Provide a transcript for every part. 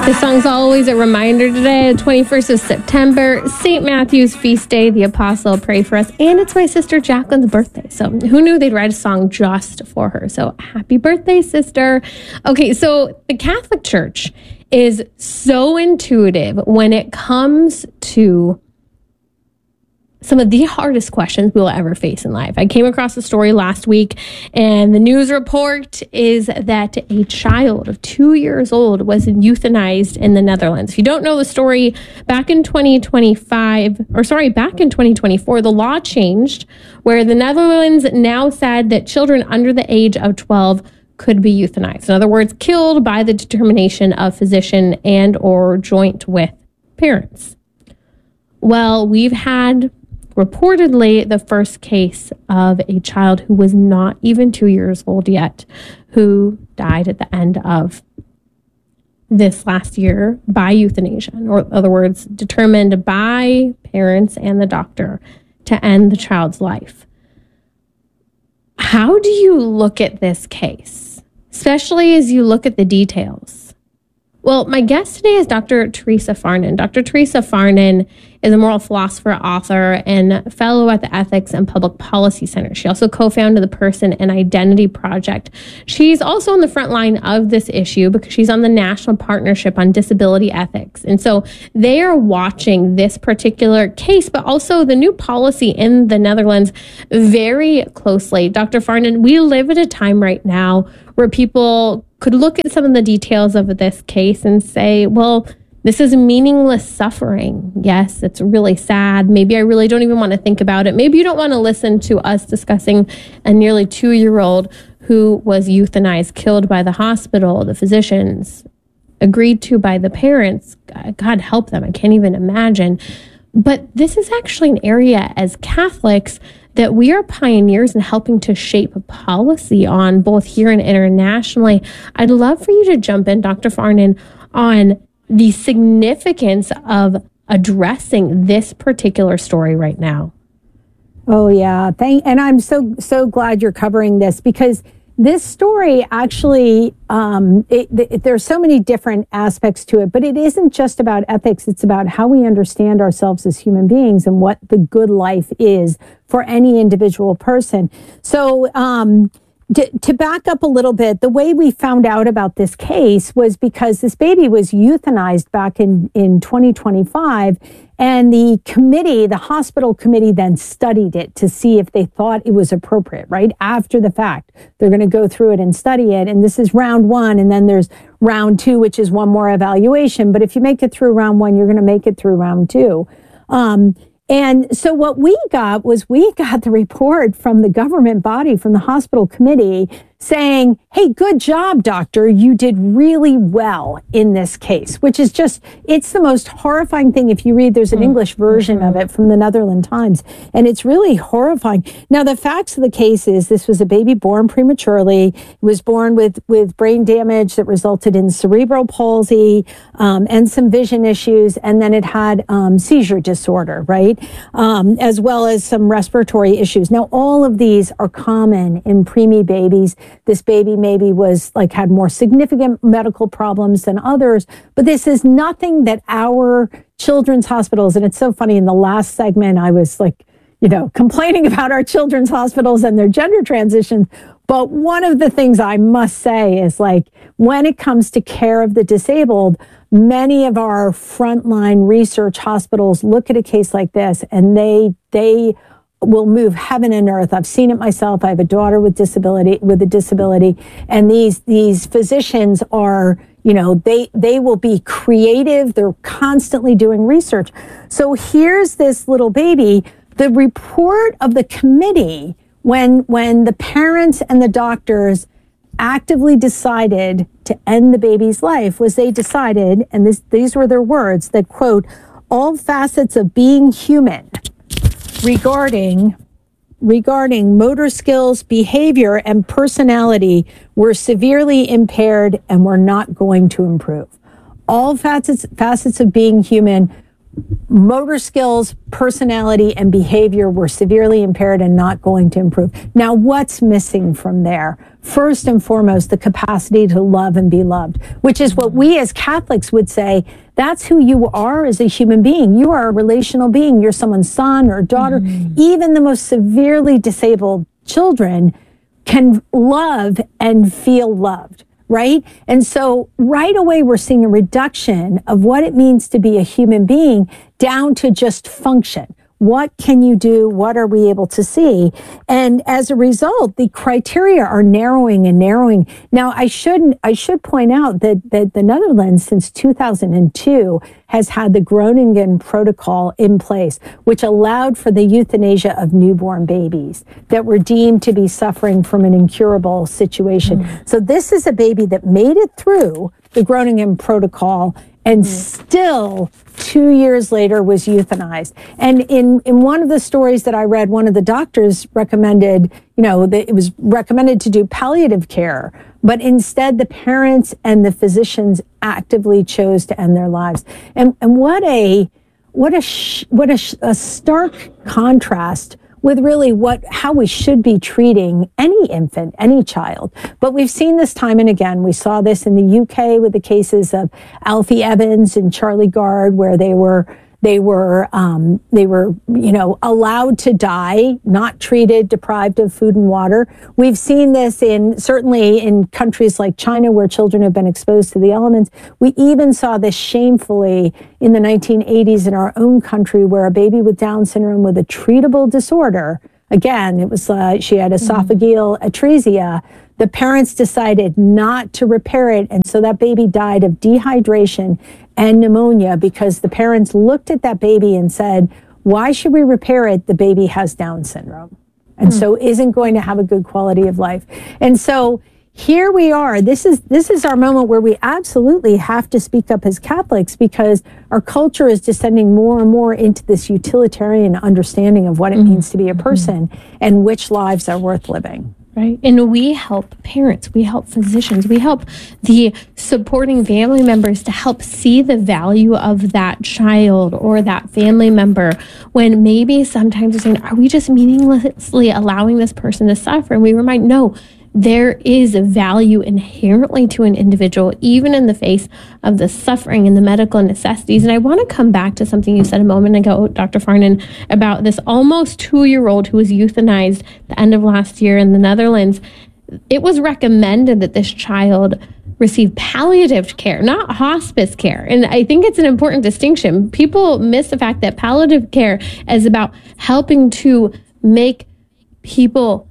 This song's always a reminder today, the 21st of September, St. Matthew's feast day, the apostle, pray for us, and it's my sister Jacqueline's birthday. So who knew they'd write a song just for her? So happy birthday, sister. Okay, so the Catholic Church is so intuitive when it comes to some of the hardest questions we'll ever face in life. I came across a story last week, and the news report is that a child of 2 years old was euthanized in the Netherlands. If you don't know the story, back in 2024, the law changed where the Netherlands now said that children under the age of 12 could be euthanized. In other words, killed by the determination of physician and or joint with parents. Well, we've had reportedly the first case of a child who was not even 2 years old yet, who died at the end of this last year by euthanasia, or in other words, determined by parents and the doctor to end the child's life. How do you look at this case, especially as you look at the details? Well, my guest today is Dr. Teresa Farnan. Dr. Teresa Farnan is a moral philosopher, author, and fellow at the Ethics and Public Policy Center. She also co-founded the Person and Identity Project. She's also on the front line of this issue because she's on the National Partnership on Disability Ethics. And so they are watching this particular case, but also the new policy in the Netherlands very closely. Dr. Farnan, we live at a time right now where people could look at some of the details of this case and say, well, this is meaningless suffering. Yes, it's really sad. Maybe I really don't even want to think about it. Maybe you don't want to listen to us discussing a nearly 2-year-old who was euthanized, killed by the hospital, the physicians, agreed to by the parents. God help them. I can't even imagine. But this is actually an area as Catholics that we are pioneers in helping to shape policy on, both here and internationally. I'd love for you to jump in, Dr. Farnan, on the significance of addressing this particular story right now. Oh, yeah. And I'm so glad you're covering this, because this story actually, there's so many different aspects to it, but it isn't just about ethics. It's about how we understand ourselves as human beings and what the good life is for any individual person. So to back up a little bit, the way we found out about this case was because this baby was euthanized back in 2025. And the hospital committee then studied it to see if they thought it was appropriate, right? After the fact, they're going to go through it and study it. And this is round one. And then there's round two, which is one more evaluation. But if you make it through round one, you're going to make it through round two. And so what we got the report from the government body, from the hospital committee, saying, hey, good job, doctor. You did really well in this case, which is it's the most horrifying thing. If you read, there's an English version of it from the Netherlands Times, and it's really horrifying. Now, the facts of the case is this was a baby born prematurely. It was born with brain damage that resulted in cerebral palsy and some vision issues, and then it had seizure disorder, right? As well as some respiratory issues. Now, all of these are common in preemie babies. This baby maybe had more significant medical problems than others, but this is nothing that our children's hospitals, and it's so funny, in the last segment, I was complaining about our children's hospitals and their gender transitions. But one of the things I must say is when it comes to care of the disabled, many of our frontline research hospitals look at a case like this and they will move heaven and earth. I've seen it myself. I have a daughter with a disability, and these physicians are, they will be creative. They're constantly doing research. So here's this little baby. The report of the committee, when the parents and the doctors actively decided to end the baby's life, was they decided, and these were their words, that, quote, all facets of being human regarding motor skills, behavior, and personality were severely impaired and were not going to improve. All facets of being human motor skills, personality, and behavior were severely impaired and not going to improve. Now, what's missing from there? First and foremost, the capacity to love and be loved, which is what we as Catholics would say, that's who you are as a human being. You are a relational being. You're someone's son or daughter. Even the most severely disabled children can love and feel loved. Right? And so right away, we're seeing a reduction of what it means to be a human being down to just function. What can you do? What are we able to see? And as a result, the criteria are narrowing and narrowing. Now, I should point out that the Netherlands since 2002 has had the Groningen Protocol in place, which allowed for the euthanasia of newborn babies that were deemed to be suffering from an incurable situation. So this is a baby that made it through the Groningen Protocol and still 2 years later was euthanized. And in one of the stories that I read, one of the doctors recommended, that it was recommended to do palliative care, but instead the parents and the physicians actively chose to end their lives. And what a stark contrast with really how we should be treating any infant, any child. But we've seen this time and again. We saw this in the UK with the cases of Alfie Evans and Charlie Gard, where they were allowed to die, not treated, deprived of food and water. We've seen this certainly in countries like China, where children have been exposed to the elements. We even saw this shamefully in the 1980s in our own country, where a baby with Down syndrome with a treatable disorder, again, it was she had esophageal atresia. The parents decided not to repair it, and so that baby died of dehydration and pneumonia because the parents looked at that baby and said, why should we repair it? The baby has Down syndrome and so isn't going to have a good quality of life. And so here we are. This is our moment where we absolutely have to speak up as Catholics, because our culture is descending more and more into this utilitarian understanding of what it means to be a person and which lives are worth living. Right. And we help parents, we help physicians, we help the supporting family members to help see the value of that child or that family member, when maybe sometimes we're saying, are we just meaninglessly allowing this person to suffer? And we remind, no, there is a value inherently to an individual, even in the face of the suffering and the medical necessities. And I want to come back to something you said a moment ago, Dr. Farnan, about this almost 2-year-old who was euthanized the end of last year in the Netherlands. It was recommended that this child receive palliative care, not hospice care. And I think it's an important distinction. People miss the fact that palliative care is about helping to make people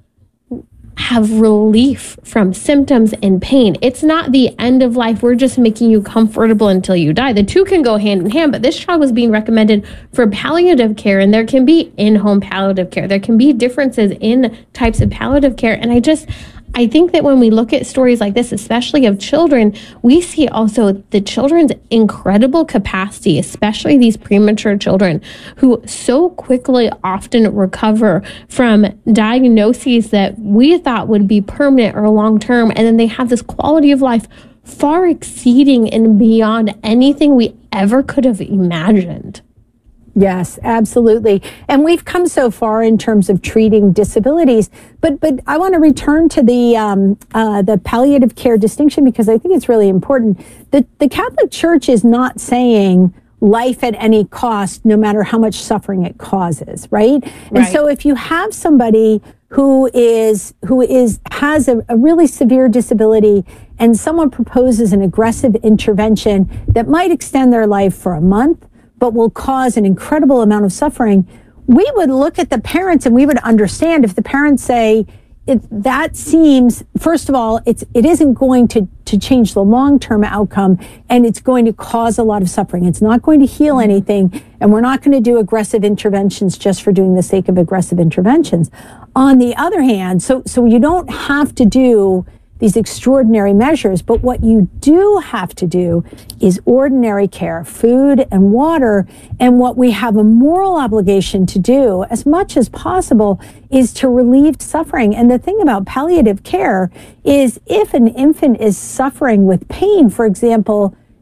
have relief from symptoms and pain. It's not the end of life. We're just making you comfortable until you die. The two can go hand in hand, but this child was being recommended for palliative care, and there can be in-home palliative care. There can be differences in types of palliative care. And I think that when we look at stories like this, especially of children, we see also the children's incredible capacity, especially these premature children who so quickly often recover from diagnoses that we thought would be permanent or long-term. And then they have this quality of life far exceeding and beyond anything we ever could have imagined. Yes, absolutely. And we've come so far in terms of treating disabilities, but I want to return to the palliative care distinction, because I think it's really important. The Catholic Church is not saying life at any cost, no matter how much suffering it causes, right? And so if you have somebody who has a really severe disability, and someone proposes an aggressive intervention that might extend their life for a month, but will cause an incredible amount of suffering, we would look at the parents and we would understand if the parents say, that seems, first of all, it isn't going to change the long-term outcome, and it's going to cause a lot of suffering. It's not going to heal anything, and we're not going to do aggressive interventions just for doing the sake of aggressive interventions. On the other hand, so you don't have to do these extraordinary measures, but what you do have to do is ordinary care, food and water. And what we have a moral obligation to do as much as possible is to relieve suffering. And the thing about palliative care is if an infant is suffering with pain, for example,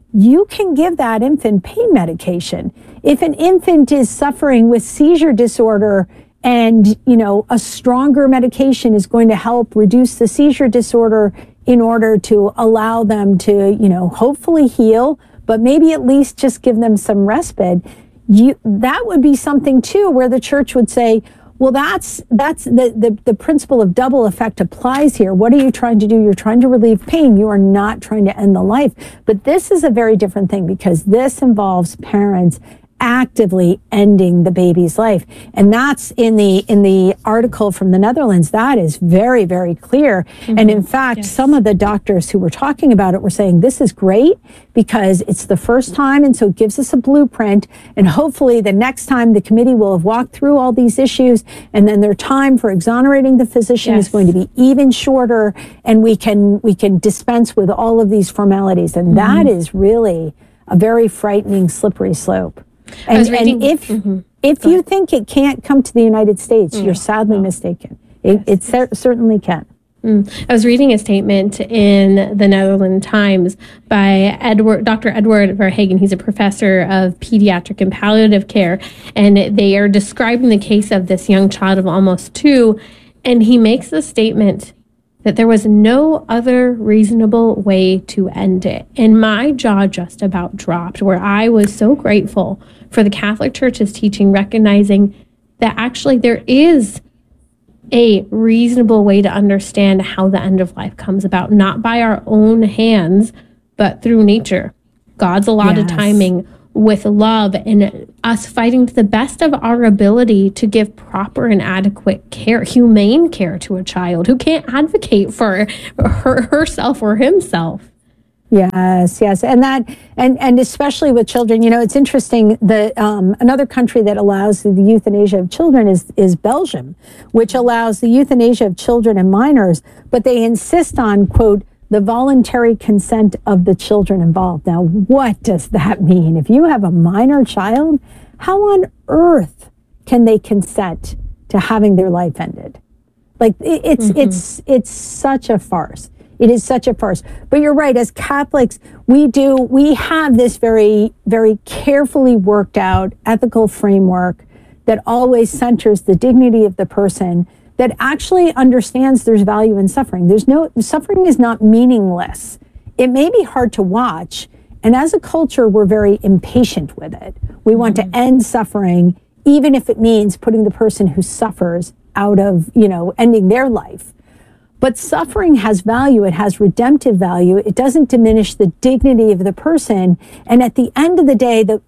you can give that infant pain medication. If an infant is suffering with seizure disorder and, a stronger medication is going to help reduce the seizure disorder in order to allow them to, hopefully heal, but maybe at least just give them some respite, that would be something too where the church would say, well, that's the principle of double effect applies here. What are you trying to do? You're trying to relieve pain. You are not trying to end the life. But this is a very different thing because this involves parents actively ending the baby's life. And that's in the article from the Netherlands. That is very, very clear. Mm-hmm. And in fact, some of the doctors who were talking about it were saying this is great because it's the first time. And so it gives us a blueprint. And hopefully the next time the committee will have walked through all these issues and then their time for exonerating the physician is going to be even shorter. And we can dispense with all of these formalities. And that is really a very frightening, slippery slope. And if you think it can't come to the United States, you're sadly mistaken. It certainly can. I was reading a statement in the Netherlands Times by Dr. Edward Verhagen. He's a professor of pediatric and palliative care, and they are describing the case of this young child of almost 2, and he makes the statement that there was no other reasonable way to end it. And my jaw just about dropped, where I was so grateful for the Catholic Church's teaching, recognizing that actually there is a reasonable way to understand how the end of life comes about, not by our own hands, but through nature. God's allotted timing with love and us fighting to the best of our ability to give proper and adequate care, humane care to a child who can't advocate for herself or himself. Yes. And especially with children, it's interesting. Another country that allows the euthanasia of children is Belgium, which allows the euthanasia of children and minors, but they insist on, quote, the voluntary consent of the children involved. Now, what does that mean? If you have a minor child, how on earth can they consent to having their life ended? Like it's such a farce. It is such a farce. But you're right, as Catholics, we have this very, very carefully worked out ethical framework that always centers the dignity of the person, that actually understands there's value in suffering. Suffering is not meaningless. It may be hard to watch. And as a culture, we're very impatient with it. We want to end suffering, even if it means putting the person who suffers out of, ending their life. But suffering has value. It has redemptive value. It doesn't diminish the dignity of the person. And at the end of the day, the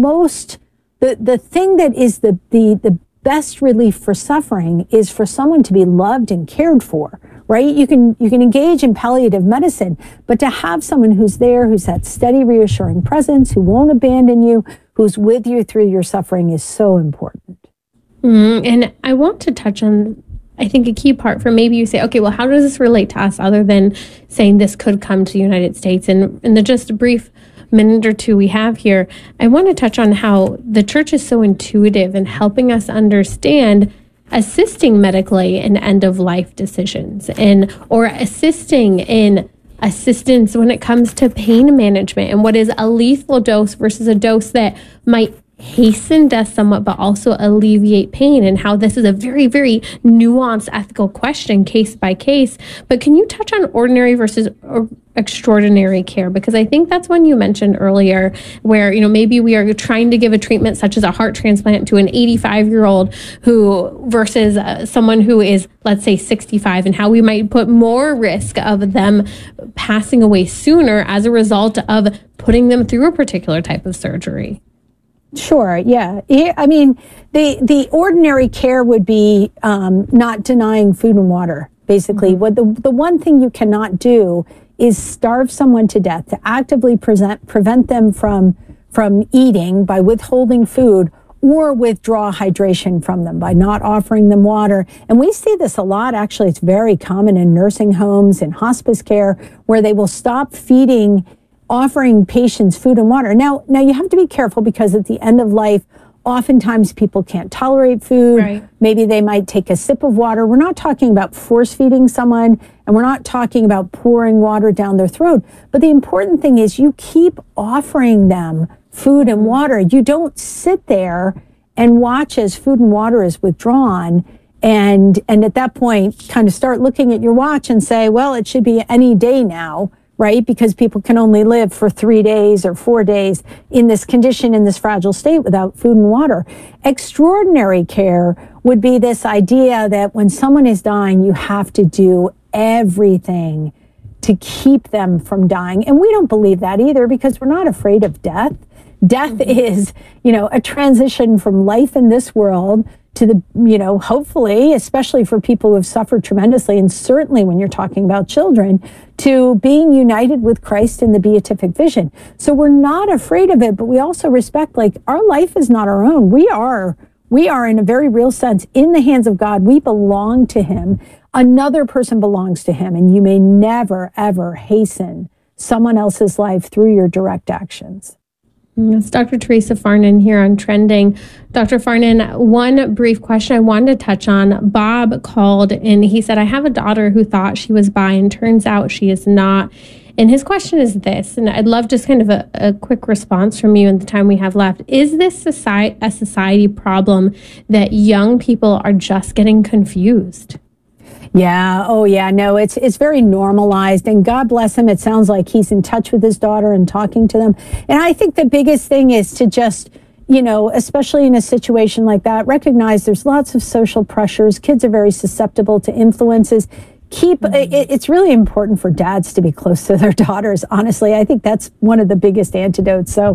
thing that is the best relief for suffering is for someone to be loved and cared for, right? You can engage in palliative medicine, but to have someone who's there, who's that steady, reassuring presence, who won't abandon you, who's with you through your suffering is so important. And I want to touch on, I think, a key part for maybe you say, okay, well, how does this relate to us other than saying this could come to the United States? And in the just a brief minute or two we have here, I want to touch on how the church is so intuitive in helping us understand assisting medically in end-of-life decisions or assisting in assistance when it comes to pain management and what is a lethal dose versus a dose that might hasten death somewhat, but also alleviate pain, and how this is a very, very nuanced ethical question, case by case. But can you touch on ordinary versus extraordinary care? Because I think that's one you mentioned earlier, where, maybe we are trying to give a treatment such as a heart transplant to an 85-year-old who versus someone who is, let's say, 65, and how we might put more risk of them passing away sooner as a result of putting them through a particular type of surgery. Sure. Yeah. I mean, the ordinary care would be not denying food and water. Basically, what the one thing you cannot do is starve someone to death, to actively prevent them from eating by withholding food, or withdraw hydration from them by not offering them water. And we see this a lot. Actually, it's very common in nursing homes and hospice care, where they will stop offering patients food and water. Now you have to be careful, because at the end of life, oftentimes people can't tolerate food. Right. Maybe they might take a sip of water. We're not talking about force feeding someone, and we're not talking about pouring water down their throat. But the important thing is you keep offering them food and water. You don't sit there and watch as food and water is withdrawn and at that point kind of start looking at your watch and say, well, it should be any day now, right? Because people can only live for 3 days or 4 days in this condition, in this fragile state without food and water. Extraordinary care would be this idea that when someone is dying, you have to do everything to keep them from dying. And we don't believe that either, because we're not afraid of death. Death is, a transition from life in this world to the, hopefully, especially for people who have suffered tremendously, and certainly when you're talking about children, to being united with Christ in the beatific vision. So we're not afraid of it, but we also respect, our life is not our own. We are in a very real sense in the hands of God. We belong to him. Another person belongs to him, and you may never, ever hasten someone else's life through your direct actions. It's Dr. Teresa Farnan here on Trending. Dr. Farnan, one brief question I wanted to touch on. Bob called and he said, I have a daughter who thought she was bi and turns out she is not. And his question is this, and I'd love just kind of a quick response from you in the time we have left. Is this a society problem that young people are just getting confused? Yeah. Oh, yeah. No, it's very normalized, and God bless him. It sounds like he's in touch with his daughter and talking to them. And I think the biggest thing is to just, especially in a situation like that, recognize there's lots of social pressures. Kids are very susceptible to influences. It's really important for dads to be close to their daughters. Honestly, I think that's one of the biggest antidotes. So,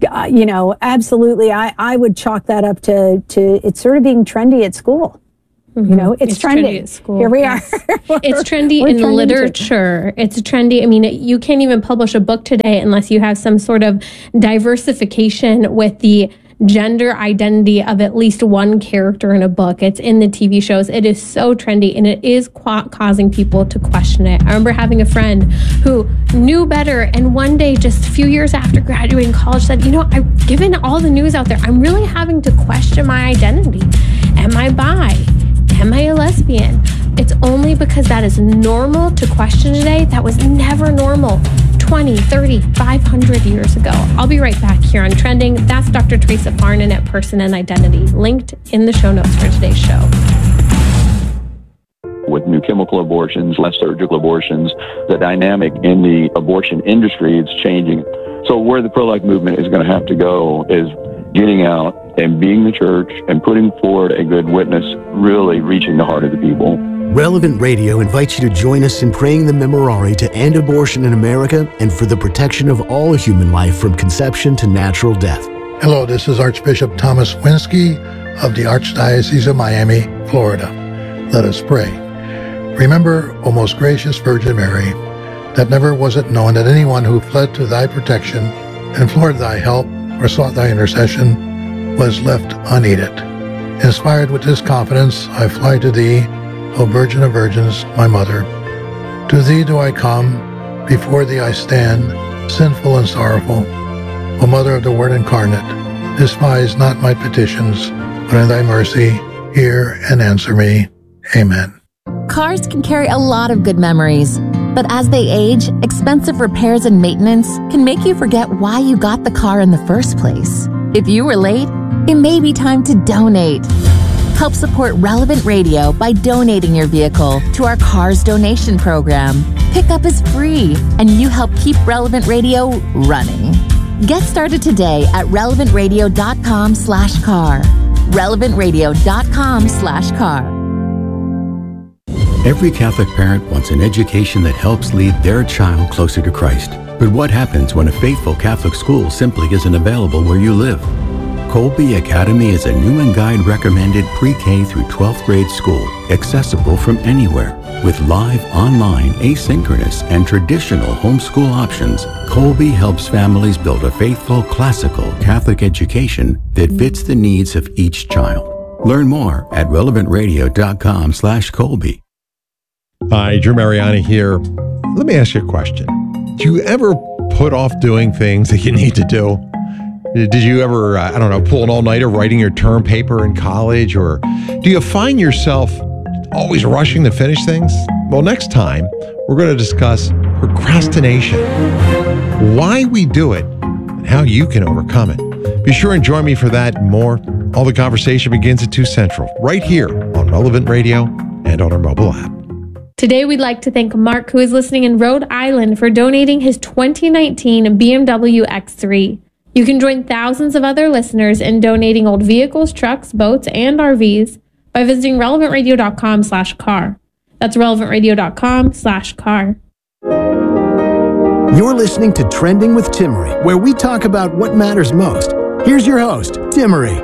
absolutely, I would chalk that up to it's sort of being trendy at school. It's trendy at school. Here we are. It's trendy in literature. It's trendy. I mean, you can't even publish a book today unless you have some sort of diversification with the gender identity of at least one character in a book. It's in the TV shows. It is so trendy, and it is causing people to question it. I remember having a friend who knew better, and one day, just a few years after graduating college, said, I've given all the news out there, I'm really having to question my identity. Am I bi? Am I a lesbian? It's only because that is normal to question today. That was never normal 20, 30, 500 years ago. I'll be right back here on Trending. That's Dr. Teresa Farnan at Person and Identity, linked in the show notes for today's show. With new chemical abortions, less surgical abortions, the dynamic in the abortion industry is changing. So where the pro-life movement is going to have to go is getting out and being the church and putting forward a good witness, really reaching the heart of the people. Relevant Radio invites you to join us in praying the Memorare to end abortion in America and for the protection of all human life from conception to natural death. Hello, this is Archbishop Thomas Winsky of the Archdiocese of Miami, Florida. Let us pray. Remember, O most gracious Virgin Mary, that never was it known that anyone who fled to thy protection, implored thy help, or sought thy intercession was left unaided. Inspired with this confidence, I fly to thee, O Virgin of Virgins, my Mother. To thee do I come, before thee I stand, sinful and sorrowful. O Mother of the Word incarnate, despise not my petitions, but in thy mercy hear and answer me. Amen. Cars can carry a lot of good memories, but as they age, expensive repairs and maintenance can make you forget why you got the car in the first place. If you were late, it may be time to donate. Help support Relevant Radio by donating your vehicle to our Cars donation program. Pickup is free, and you help keep Relevant Radio running. Get started today at relevantradio.com/car. relevantradio.com/car. Every Catholic parent wants an education that helps lead their child closer to Christ. But what happens when a faithful Catholic school simply isn't available where you live? Colby Academy is a new and guide recommended pre-K through 12th grade school, accessible from anywhere. With live, online, asynchronous, and traditional homeschool options, Colby helps families build a faithful, classical Catholic education that fits the needs of each child. Learn more at relevantradio.com/Colby. Hi, Drew Mariani here. Let me ask you a question. Do you ever put off doing things that you need to do? Did you ever, pull an all-nighter writing your term paper in college? Or do you find yourself always rushing to finish things? Well, next time, we're going to discuss procrastination, why we do it, and how you can overcome it. Be sure and join me for that and more. All the conversation begins at 2 Central, right here on Relevant Radio and on our mobile app. Today, we'd like to thank Mark, who is listening in Rhode Island, for donating his 2019 BMW X3. You can join thousands of other listeners in donating old vehicles, trucks, boats, and RVs by visiting relevantradio.com/car. That's relevantradio.com/car. You're listening to Trending with Timmerie, where we talk about what matters most. Here's your host, Timmerie.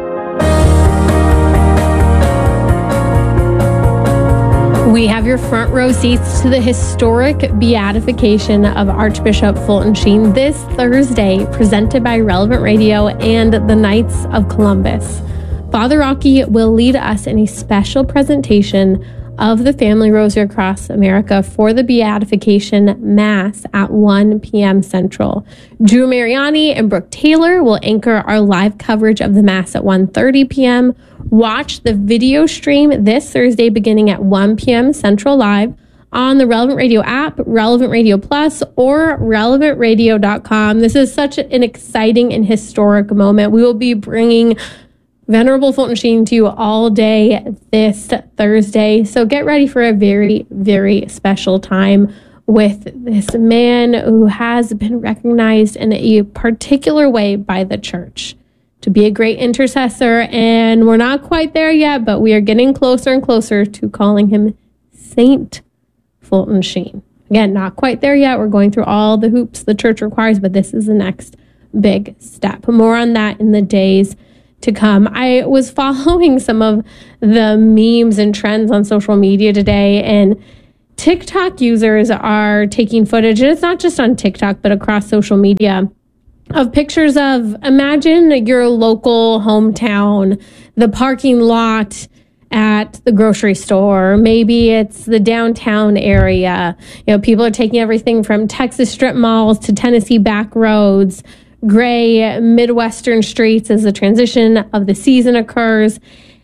We have your front row seats to the historic beatification of Archbishop Fulton Sheen this Thursday, presented by Relevant Radio and the Knights of Columbus. Father Rocky will lead us in a special presentation of the Family Rosary Across America for the Beatification Mass at 1 p.m. Central. Drew Mariani and Brooke Taylor will anchor our live coverage of the Mass at 1:30 p.m. Watch the video stream this Thursday beginning at 1 p.m. Central Live on the Relevant Radio app, Relevant Radio Plus, or relevantradio.com. This is such an exciting and historic moment. We will be bringing Venerable Fulton Sheen to you all day this Thursday. So get ready for a very, very special time with this man who has been recognized in a particular way by the church to be a great intercessor. And we're not quite there yet, but we are getting closer and closer to calling him Saint Fulton Sheen. Again, not quite there yet. We're going through all the hoops the church requires, but this is the next big step. More on that in the days to come. I was following some of the memes and trends on social media today, and TikTok users are taking footage, and it's not just on TikTok, but across social media, of pictures of, imagine your local hometown, the parking lot at the grocery store. Maybe it's the downtown area. People are taking everything from Texas strip malls to Tennessee back roads, gray Midwestern streets as the transition of the season occurs.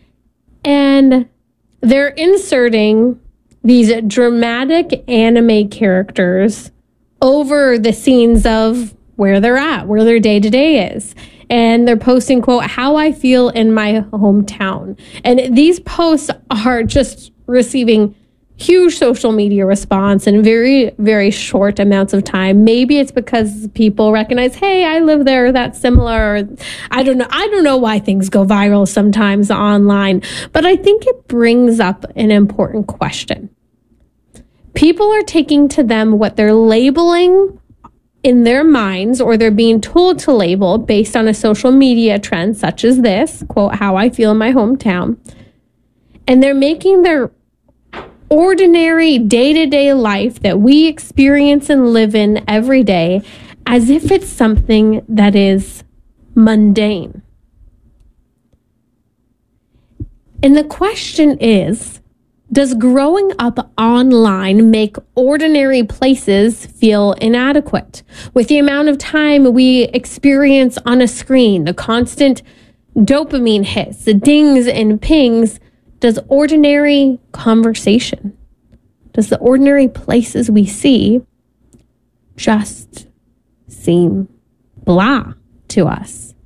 And they're inserting these dramatic anime characters over the scenes of where they're at, where their day-to-day is. And they're posting, quote, "how I feel in my hometown." And these posts are just receiving huge social media response in very, very short amounts of time. Maybe it's because people recognize, hey, I live there, that's similar. I don't know why things go viral sometimes online, but I think it brings up an important question. People are taking to them what they're labeling in their minds, or they're being told to label based on a social media trend such as this, quote, "how I feel in my hometown." And they're making their ordinary day-to-day life that we experience and live in every day as if it's something that is mundane. And the question is, does growing up online make ordinary places feel inadequate? With the amount of time we experience on a screen, the constant dopamine hits, the dings and pings, does ordinary conversation, does the ordinary places we see just seem blah to us?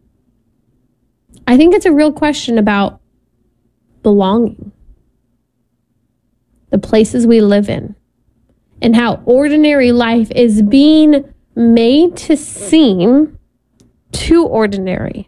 I think it's a real question about belonging, the places we live in, and how ordinary life is being made to seem too ordinary,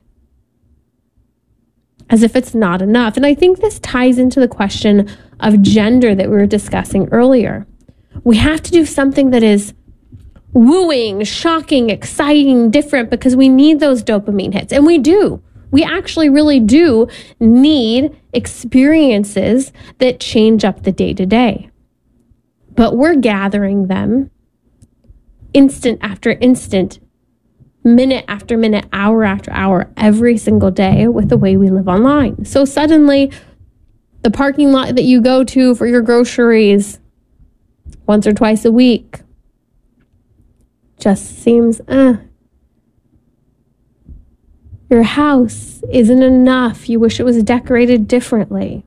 as if it's not enough. And I think this ties into the question of gender that we were discussing earlier. We have to do something that is wooing, shocking, exciting, different, because we need those dopamine hits. And we do. We actually really do need experiences that change up the day-to-day. But we're gathering them instant after instant, minute after minute, hour after hour, every single day with the way we live online. So suddenly, the parking lot that you go to for your groceries once or twice a week just seems, Your house isn't enough. You wish it was decorated differently.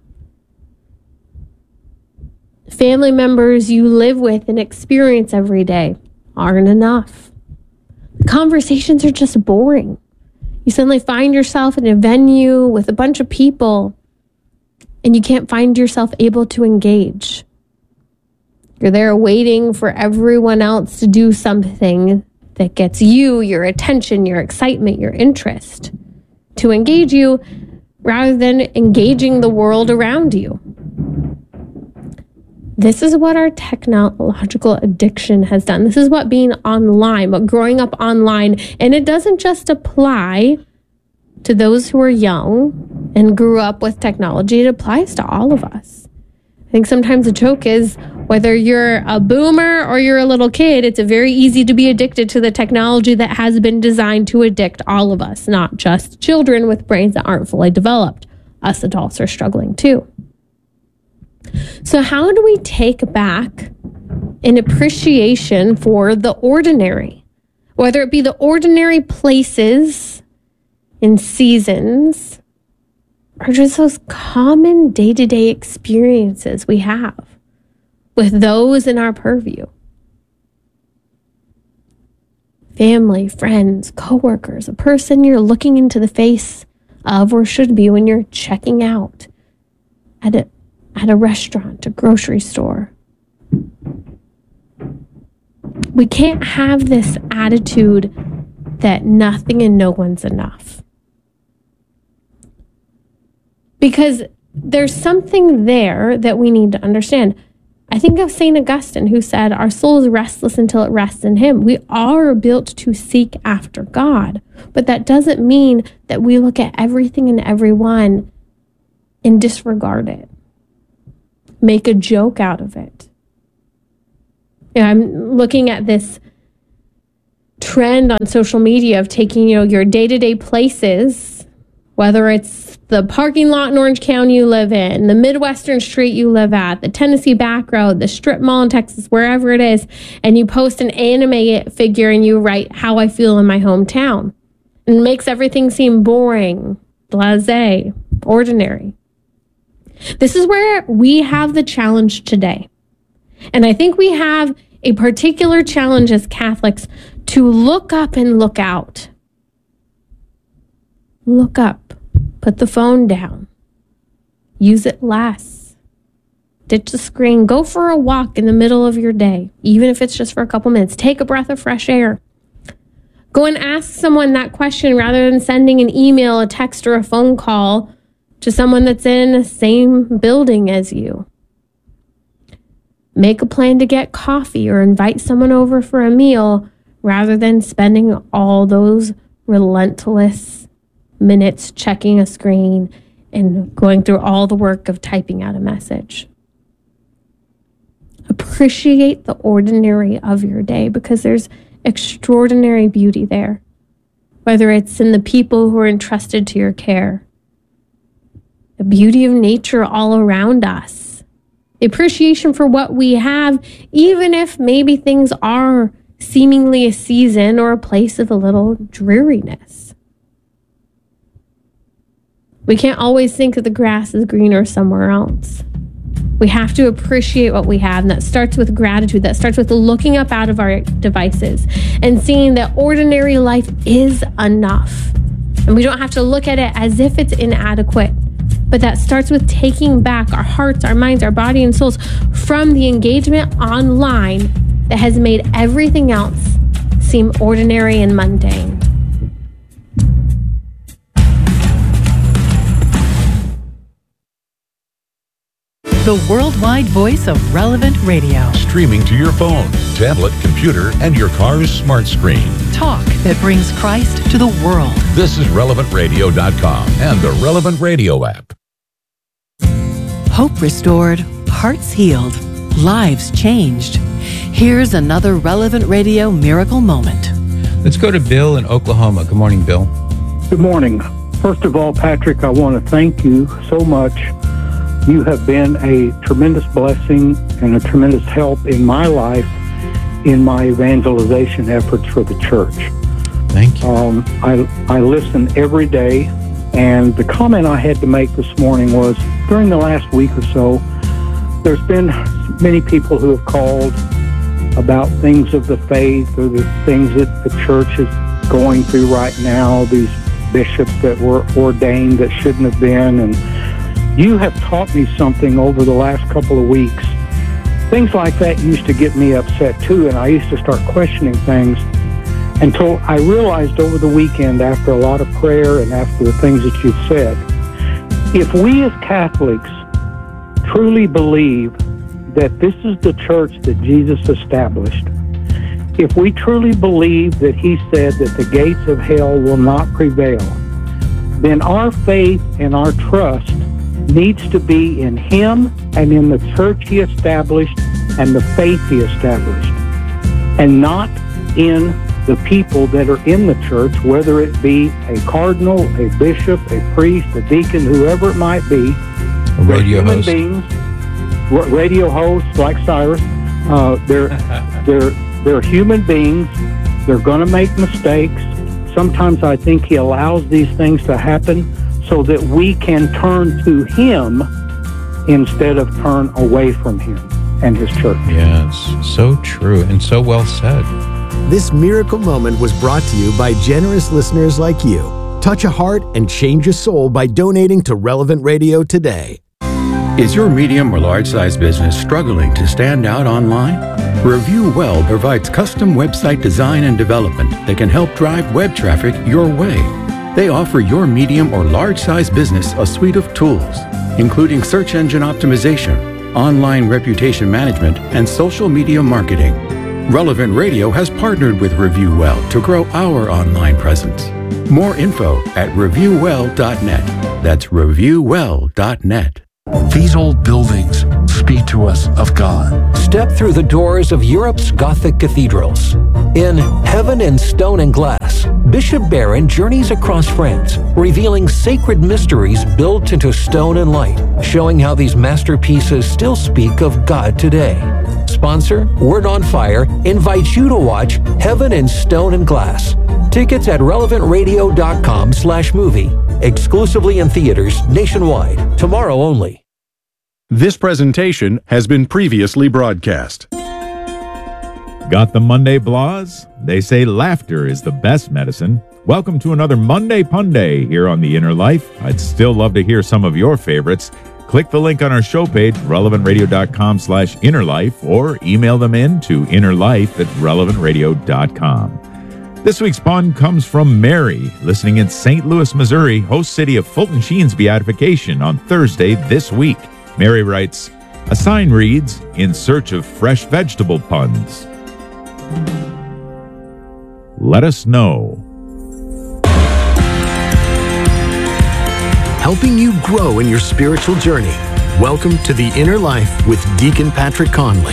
Family members you live with and experience every day aren't enough. Conversations are just boring. You suddenly find yourself in a venue with a bunch of people and you can't find yourself able to engage. You're there waiting for everyone else to do something that gets you, your attention, your excitement, your interest, to engage you rather than engaging the world around you. This is what our technological addiction has done. This is what being online, what growing up online, and it doesn't just apply to those who are young and grew up with technology. It applies to all of us. I think sometimes the joke is whether you're a boomer or you're a little kid, it's very easy to be addicted to the technology that has been designed to addict all of us, not just children with brains that aren't fully developed. Us adults are struggling too. So how do we take back an appreciation for the ordinary, whether it be the ordinary places and seasons or just those common day-to-day experiences we have with those in our purview? Family, friends, coworkers, a person you're looking into the face of or should be when you're checking out at a restaurant, a grocery store. We can't have this attitude that nothing and no one's enough. Because there's something there that we need to understand. I think of St. Augustine, who said, our soul is restless until it rests in him. We are built to seek after God, but that doesn't mean that we look at everything and everyone and disregard it. Make a joke out of it. I'm looking at this trend on social media of taking, your day-to-day places, whether it's the parking lot in Orange County you live in, the Midwestern street you live at, the Tennessee back road, the strip mall in Texas, wherever it is, and you post an anime figure and you write how I feel in my hometown. And it makes everything seem boring, blasé, ordinary. This is where we have the challenge today. And I think we have a particular challenge as Catholics to look up and look out. Look up. Put the phone down. Use it less. Ditch the screen. Go for a walk in the middle of your day, even if it's just for a couple minutes. Take a breath of fresh air. Go and ask someone that question rather than sending an email, a text, or a phone call to someone that's in the same building as you. Make a plan to get coffee or invite someone over for a meal rather than spending all those relentless minutes checking a screen and going through all the work of typing out a message. Appreciate the ordinary of your day because there's extraordinary beauty there, whether it's in the people who are entrusted to your care, the beauty of nature all around us, the appreciation for what we have, even if maybe things are seemingly a season or a place of a little dreariness. We can't always think that the grass is greener somewhere else. We have to appreciate what we have, and that starts with gratitude. That starts with looking up out of our devices and seeing that ordinary life is enough. And we don't have to look at it as if it's inadequate. But that starts with taking back our hearts, our minds, our body, and souls from the engagement online that has made everything else seem ordinary and mundane. The worldwide voice of Relevant Radio. Streaming to your phone, tablet, computer, and your car's smart screen. Talk that brings Christ to the world. This is RelevantRadio.com and the Relevant Radio app. Hope restored, hearts healed, lives changed. Here's another Relevant Radio miracle moment. Let's go to Bill in Oklahoma. Good morning, Bill. Good morning. First of all, Patrick, I want to thank you so much. You have been a tremendous blessing and a tremendous help in my life in my evangelization efforts for the church. Thank you. I listen every day, and the comment I had to make this morning was, during the last week or so, there's been many people who have called about things of the faith or the things that the church is going through right now, these bishops that were ordained that shouldn't have been. And you have taught me something over the last couple of weeks. Things like that used to get me upset too, and I used to start questioning things until I realized over the weekend, after a lot of prayer and after the things that you've said, if we as Catholics truly believe that this is the church that Jesus established, if we truly believe that he said that the gates of hell will not prevail, then our faith and our trust needs to be in him and in the church he established and the faith he established, and not in the people that are in the church, whether it be a cardinal, a bishop, a priest, a deacon, whoever it might be. A radio host. Radio hosts like Cyrus. They're human beings. They're going to make mistakes. Sometimes I think he allows these things to happen so that we can turn to him instead of turn away from him and his church. Yes, so true and so well said. This miracle moment was brought to you by generous listeners like you. Touch a heart and change a soul by donating to Relevant Radio today. Is your medium or large-size business struggling to stand out online? Review Well provides custom website design and development that can help drive web traffic your way. They offer your medium or large-size business a suite of tools, including search engine optimization, online reputation management, and social media marketing. Relevant Radio has partnered with Review Well to grow our online presence. More info at reviewwell.net. That's reviewwell.net. These old buildings speak to us of God. Step through the doors of Europe's Gothic cathedrals. In Heaven in Stone and Glass, Bishop Barron journeys across France, revealing sacred mysteries built into stone and light, showing how these masterpieces still speak of God today. Sponsor, Word on Fire, invites you to watch Heaven in Stone and Glass. Tickets at relevantradio.com/movie. Exclusively in theaters nationwide. Tomorrow only. This presentation has been previously broadcast. Got the Monday blahs? They say laughter is the best medicine. Welcome to another Monday Punday here on The Inner Life. I'd still love to hear some of your favorites. Click the link on our show page, relevantradio.com/innerlife, or email them in to innerlife@relevantradio.com. This week's pun comes from Mary, listening in St. Louis, Missouri, host city of Fulton Sheen's beatification on Thursday this week. Mary writes, a sign reads, in search of fresh vegetable puns. Let us know. Helping you grow in your spiritual journey. Welcome to The Inner Life with Deacon Patrick Conley.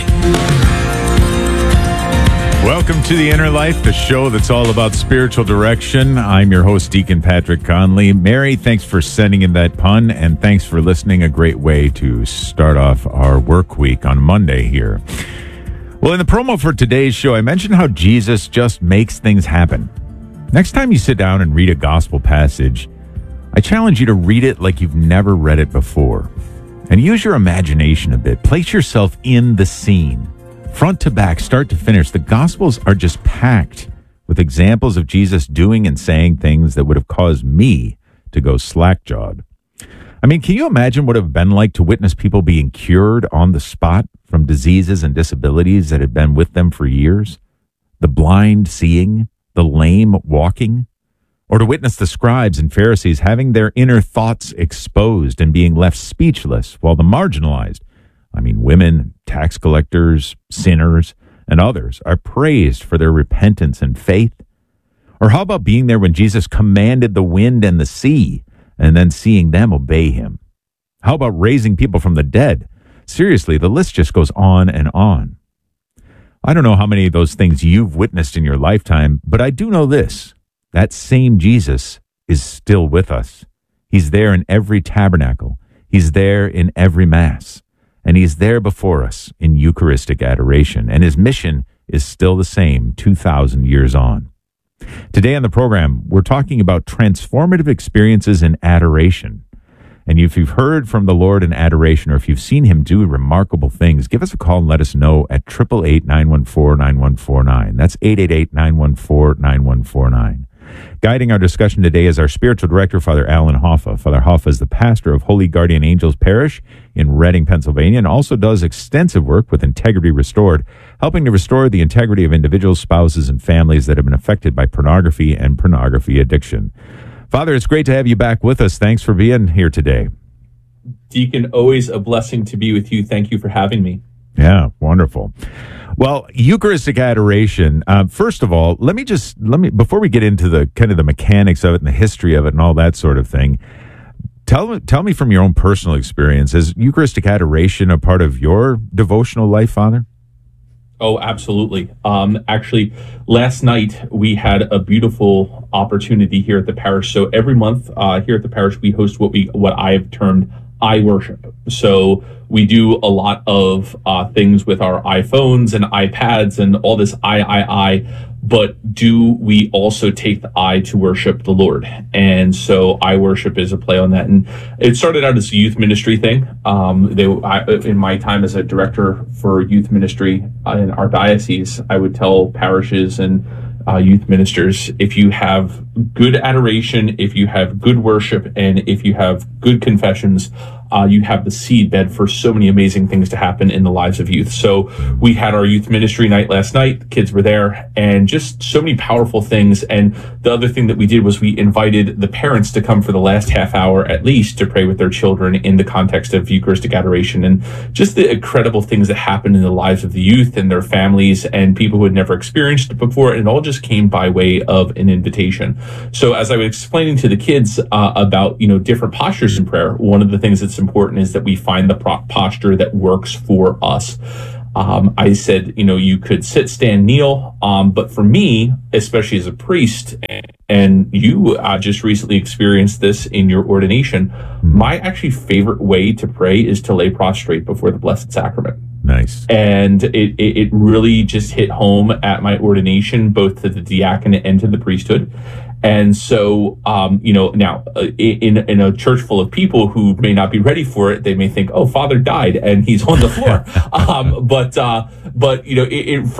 Welcome to The Inner Life, the show that's all about spiritual direction. I'm your host, Deacon Patrick Conley. Mary, thanks for sending in that pun, and thanks for listening. A great way to start off our work week on Monday here. Well, in the promo for today's show, I mentioned how Jesus just makes things happen. Next time you sit down and read a gospel passage, I challenge you to read it like you've never read it before. And use your imagination a bit. Place yourself in the scene. Front to back, start to finish, the Gospels are just packed with examples of Jesus doing and saying things that would have caused me to go slack-jawed. I mean, can you imagine what it would have been like to witness people being cured on the spot from diseases and disabilities that had been with them for years? The blind seeing, the lame walking? Or to witness the scribes and Pharisees having their inner thoughts exposed and being left speechless, while the marginalized, I mean, women, tax collectors, sinners, and others are praised for their repentance and faith? Or how about being there when Jesus commanded the wind and the sea and then seeing them obey him? How about raising people from the dead? Seriously, the list just goes on and on. I don't know how many of those things you've witnessed in your lifetime, but I do know this. That same Jesus is still with us. He's there in every tabernacle. He's there in every Mass. And he's there before us in Eucharistic adoration. And his mission is still the same 2,000 years on. Today on the program, we're talking about transformative experiences in adoration. And if you've heard from the Lord in adoration, or if you've seen him do remarkable things, give us a call and let us know at 888-914-9149. That's 888-914-9149. Guiding our discussion today is our spiritual director, Father Alan Hoffa. Father Hoffa is the pastor of Holy Guardian Angels Parish in Reading, Pennsylvania, and also does extensive work with Integrity Restored, helping to restore the integrity of individuals, spouses, and families that have been affected by pornography and pornography addiction. Father, it's great to have you back with us. Thanks for being here today. Deacon, always a blessing to be with you. Thank you for having me. Yeah, wonderful. Well, Eucharistic adoration. First of all, let me before we get into the kind of the mechanics of it and the history of it and all that sort of thing, tell me from your own personal experience, is Eucharistic adoration a part of your devotional life, Father? Oh, absolutely. Actually, last night we had a beautiful opportunity here at the parish. So every month here at the parish, we host what I have termed I worship. So we do a lot of things with our iPhones and iPads and all this but do we also take the I to worship the Lord? And so I worship is a play on that. And it started out as a youth ministry thing. In my time as a director for youth ministry in our diocese, I would tell parishes and youth ministers, if you have good adoration, if you have good worship, and if you have good confessions, you have the seedbed for so many amazing things to happen in the lives of youth. So we had our youth ministry night last night. The kids were there, and just so many powerful things. And the other thing that we did was we invited the parents to come for the last half hour at least to pray with their children in the context of Eucharistic adoration, and just the incredible things that happen in the lives of the youth and their families and people who had never experienced it before. And it all just came by way of an invitation. So as I was explaining to the kids about, different postures in prayer, one of the things that's important is that we find the posture that works for us. I said, you could sit, stand, kneel. But for me, especially as a priest, and you just recently experienced this in your ordination, my actually favorite way to pray is to lay prostrate before the Blessed Sacrament. Nice. And it really just hit home at my ordination, both to the diaconate and to the priesthood. And so, now in a church full of people who may not be ready for it, they may think, "Oh, Father died and he's on the floor." For